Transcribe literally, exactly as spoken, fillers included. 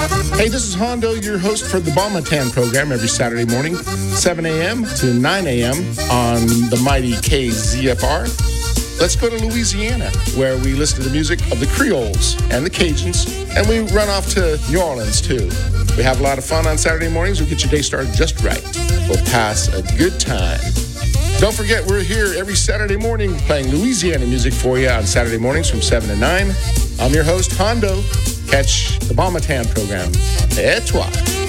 Hey, this is Hondo, your host for the Bomatan program every Saturday morning, seven a.m. to nine a.m. on the mighty K Z F R. Let's go to Louisiana, where we listen to the music of the Creoles and the Cajuns, and we run off to New Orleans, too. We have a lot of fun on Saturday mornings. We'll get your day started just right. We'll pass a good time. Don't forget, we're here every Saturday morning playing Louisiana music for you on Saturday mornings from seven to nine. I'm your host, Hondo. Catch the Bomatan program. Et toi.